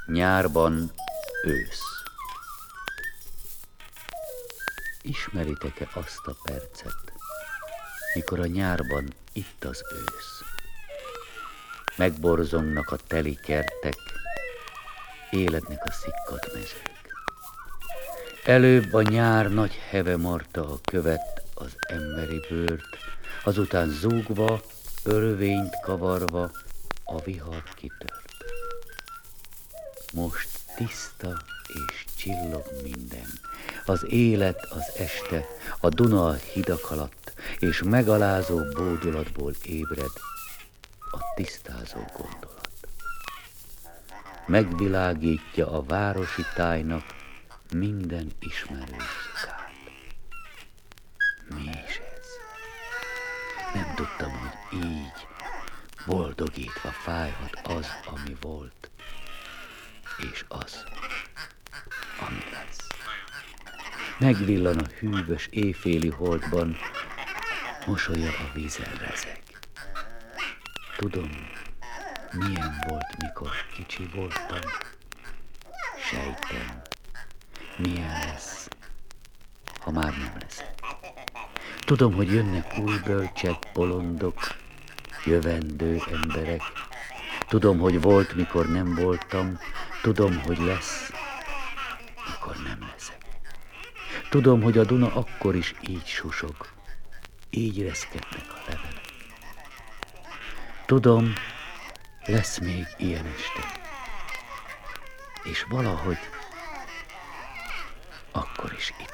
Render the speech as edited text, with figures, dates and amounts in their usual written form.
Nyárban ősz. Ismeritek-e azt a percet, mikor a nyárban itt az ősz? Megborzongnak a teli kertek, élednek a szikkadt mezők. Előbb a nyár nagy heve marta a követ, az emberi bőrt, azután zúgva, örvényt kavarva a vihar kitört. Most tiszta és csillog minden, az élet, az este, a Duna a hidak alatt, és megalázó bódulatból ébred a tisztázó gondolat. Megvilágítja a városi tájnak minden ismerőszakát. Mi is ez? Nem tudtam, hogy így, boldogítva fájhat az, ami volt, és az, ami lesz. Megvillan a hűvös éjféli holdban, mosolya a vízen rezeg. Tudom, milyen volt, mikor kicsi voltam. Sejtem, milyen lesz, ha már nem leszek. Tudom, hogy jönnek új bölcsek, bolondok, jövendő emberek. Tudom, hogy volt, mikor nem voltam. Tudom, hogy lesz, mikor nem leszek. Tudom, hogy a Duna akkor is így susog, így reszketnek a levelek. Tudom, lesz még ilyen este, és valahogy akkor is itt